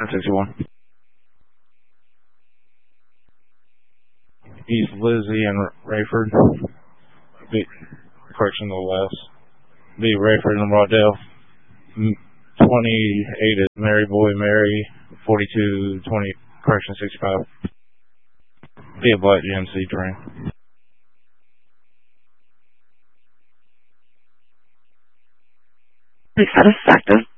Correction 61. East Lizzie and Rayford. Correction to the west. B. Rayford and Rodale. 28 is Mary Boy Mary. 4220. Correction 65. Be a black GMC train. Satisfactory.